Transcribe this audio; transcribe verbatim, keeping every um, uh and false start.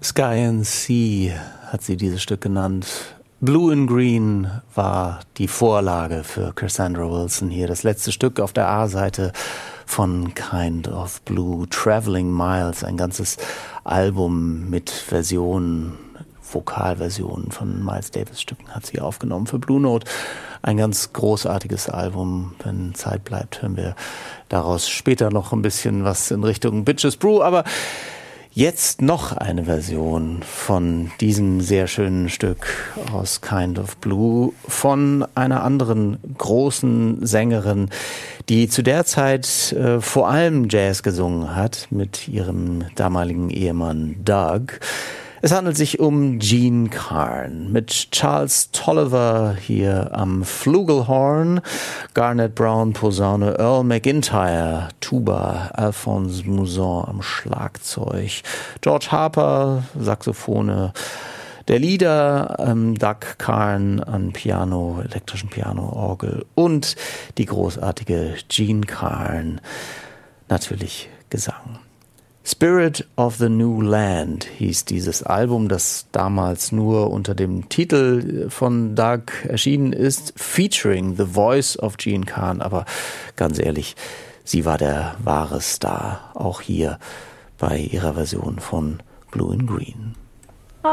Sky and Sea hat sie dieses Stück genannt. Blue and Green war die Vorlage für Cassandra Wilson hier. Das letzte Stück auf der A-Seite von Kind of Blue, Traveling Miles, ein ganzes Album mit Versionen, Vokalversionen von Miles Davis Stücken hat sie aufgenommen für Blue Note. Ein ganz großartiges Album. Wenn Zeit bleibt, hören wir daraus später noch ein bisschen was in Richtung Bitches Brew, aber jetzt noch eine Version von diesem sehr schönen Stück aus Kind of Blue von einer anderen großen Sängerin, die zu der Zeit äh, vor allem Jazz gesungen hat mit ihrem damaligen Ehemann Doug. Es handelt sich um Jean Carn mit Charles Tolliver hier am Flugelhorn, Garnet Brown Posaune, Earl McIntyre Tuba, Alphonse Mouzon am Schlagzeug, George Harper Saxophone, der Leader ähm, Doug Carn an Piano, elektrischen Piano, Orgel und die großartige Jean Carn natürlich Gesang. Spirit of the New Land hieß dieses Album, das damals nur unter dem Titel von Doug erschienen ist, featuring the voice of Jean Carn, aber ganz ehrlich, sie war der wahre Star, auch hier bei ihrer Version von Blue and Green.